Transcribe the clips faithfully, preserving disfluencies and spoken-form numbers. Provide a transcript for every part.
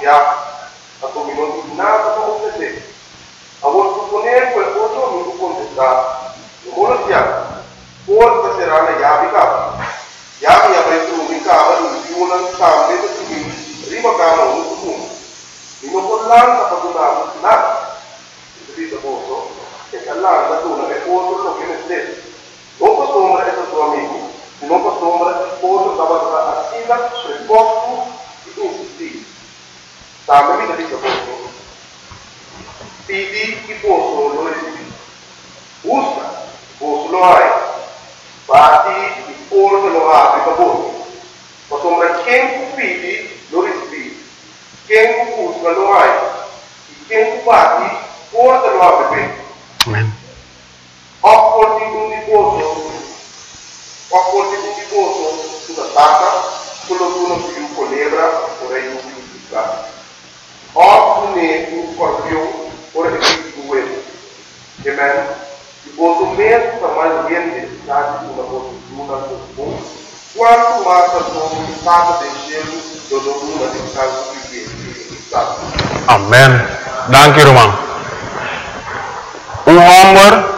confiar, a tu não tem nada para oferecer. Agora, suponer que o outro amigo contestar, eu vou lançar, pode ser na chave cá. Chave abre tudo em casa, no fio, na chave, dentro do fio, riba cá, no fundo. E não pode lançar para tudo nada. Isso é bom, que a lança tudo é outro do que necessita. Não costuma esse seu amigo, não costuma outro trabalhar assim, resposto e insistir. Sabe, me diz o que pedi e posso não receber. Usa, posso não há. Bate e porta não abre para boa. Mas sombra quem pede não recebe. Quem busca não há. E quem bate, porta não abre. Amém. Opportunity di poso, opportunity di poso, sulla tata, quello che uno più colebra, vorrei un più piccolo. Oppure un scorpione, vorrei più due. Amen. Il poso mesmo sta mai bien necessitati una postura comune. Quanto mais a tua estado de gelo, do dono de casa que está. Amen. Dank u, Roman. Um homem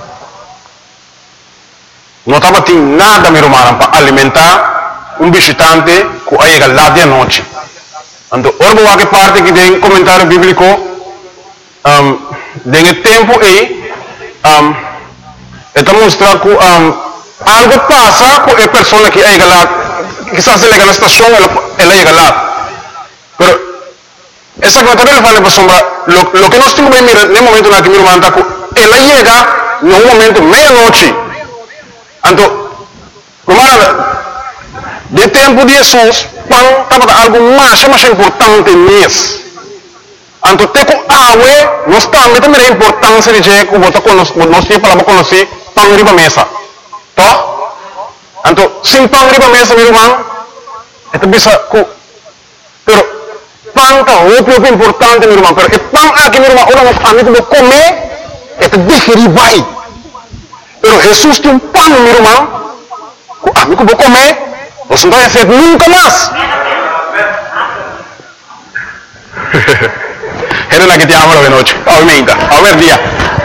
não estava tendo nada, meu irmão, para alimentar um visitante que chega lá de noite. Então, orgulho que parte que tem comentário bíblico, um, tem tempo aí, um, está mostrando que um, algo passa com a pessoa que chega lá, quizás ele chega na estação, ela, ela chega lá. Mas, essa coisa também fala para sombra, o que nós temos que ver no momento na que meu irmão está, ela chega no momento meia-noite. Então, de tempo de Jesus, pão estava algo mais, mais importante mesmo. Então, tem que água, nós também temos a importância de dizer que nós temos para conhecer pão riba mesa. Tá? Então, sem pão riba mesa, meu irmão, é bisa que, pero pão está muito importante, meu irmão. Pero o pão aqui, meu irmão, orang a mim tem que comer, é digerir bem. Pero Jesus tem um pão, meu irmão, que a mim vou comer, você não vai ser nunca mais. Era na que te amo de noite, obviamente, a ver dia.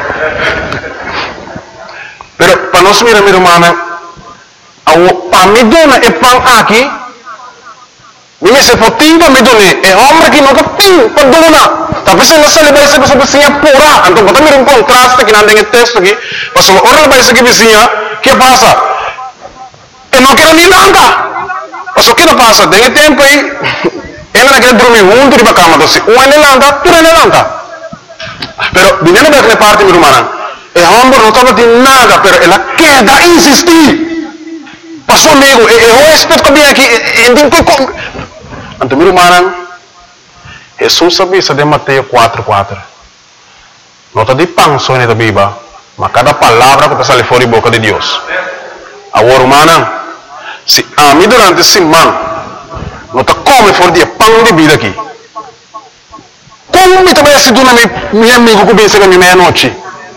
Pero para nós, meu irmão, a mim dona é pão aqui, me se for tempo me dona, é homem que nunca tem para dona. Tapi se nasa lebay sa gusto vizinha pura. Anto bata mayroong contraste kinandang yung testo ki. Paso oral lebay sa vizinha, que pasa? E não quero nem nada. Paso que não passa? Tem tempo aí. Ela não quer dormir junto de cama doce. Uma nem nada, tu nem nada. Pero dinheiro daquela parte, minha irmã, é homem não estava de nada, pero ela quer dar insistir. Paso amigo, eu respeito que aqui, e tem que anto minha irmã, Jesus avisa de Mateus quatro, quatro. Não está de pão só nesta Bíblia, mas cada palavra que está saindo fora da boca de Deus. Agora, irmã, se a mim durante a semana não está comendo fora de pão de vida aqui, como me também se tu meu amigo que pensa que é meia-noite?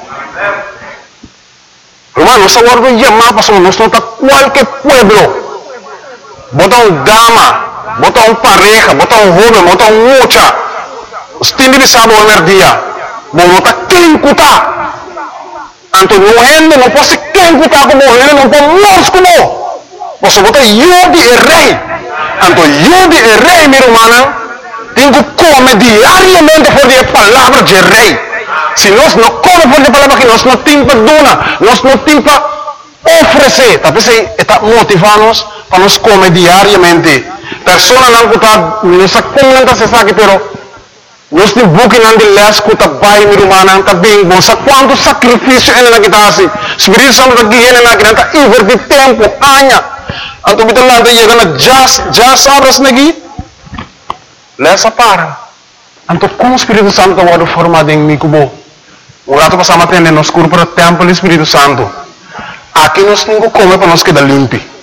Irmão, nós agora vamos chamar para nós não está qualquer pueblo. Bota um dama, bota um pareja, bota um jovem, bota um mucha. Os tindi de sábado ao dia. Bom, não está quem cutar. Então, não é, não pode ser quem cutar como ele, não pode nós como. Você bota eu de rei. Então, eu de rei, minha irmã, tem que comer diariamente por a palavra de rei. Se nós não comemos por a palavra que nós não temos para donar, nós não temos para oferecer. Talvez está motivando-nos para nós comer diariamente. Persona não está, não sabe como não está se sabe, pero nós temos bukin não de les que está bem, minha irmã, não está bem bom. Sabe quanto sacrifício ele não está assim? Espírito Santo está aqui, ele não está invertir tempo, anos. Então, kita lá está chegando, já, já sabes naqui? Lessa para. Então, como o Espírito Santo está formado em mim, como o rato passamos a atender nos cursos para o templo do Espírito Santo. Aqui nós temos que comer para nós quedar limpo.